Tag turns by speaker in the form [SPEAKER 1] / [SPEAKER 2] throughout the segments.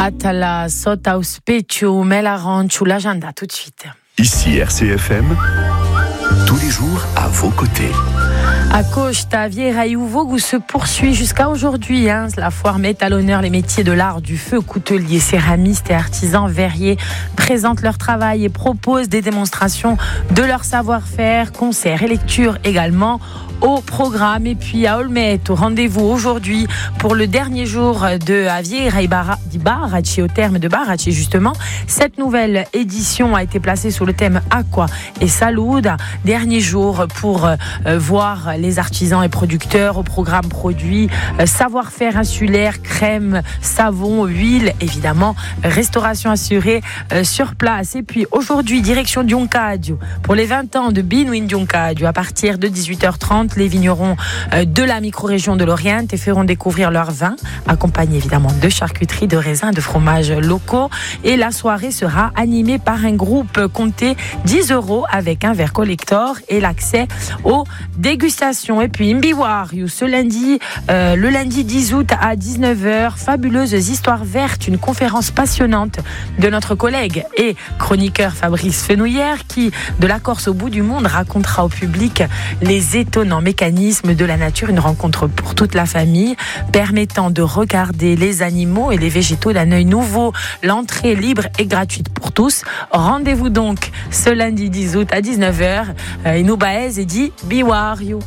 [SPEAKER 1] Atala, Sota, Uspeciu, Melaranchu, l'agenda tout de suite.
[SPEAKER 2] Ici RCFM, tous les jours à vos côtés.
[SPEAKER 1] À Costa, Vieira et Uvogu se poursuit jusqu'à aujourd'hui. La foire met à l'honneur les métiers de l'art du feu. Couteliers, céramistes et artisans verriers présentent leur travail et proposent des démonstrations de leur savoir-faire, concerts et lectures également au programme. Et puis à Olmet, au rendez-vous aujourd'hui pour le dernier jour de Vieira di Barachi, au terme de Barachi justement. Cette nouvelle édition a été placée sous le thème Aqua et Salud. Dernier jour pour voir les artisans et producteurs au programme produits, savoir-faire insulaire, crème, savon, huile, évidemment, restauration assurée sur place. Et puis aujourd'hui, direction Diuncadio pour les 20 ans de Binuin Diuncadio. À partir de 18h30, les vignerons de la micro-région de l'Orient te feront découvrir leur vin, accompagné évidemment de charcuterie, de raisins, de fromages locaux. Et la soirée sera animée par un groupe compté 10 € avec un verre collector et l'accès aux dégustations. Et puis Mbiwario, le lundi 10 août à 19h, Fabuleuses histoires vertes, une conférence passionnante de notre collègue et chroniqueur Fabrice Fenouillère qui, de la Corse au bout du monde, racontera au public les étonnants mécanismes de la nature. Une rencontre pour toute la famille permettant de regarder les animaux et les végétaux d'un œil nouveau. L'entrée libre et gratuite pour tous. Rendez-vous donc ce lundi 10 août à 19h. Inoubaez et dit Biwario.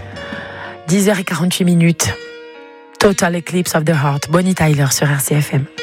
[SPEAKER 1] 10h48. Total Eclipse of the Heart. Bonnie Tyler sur RCFM.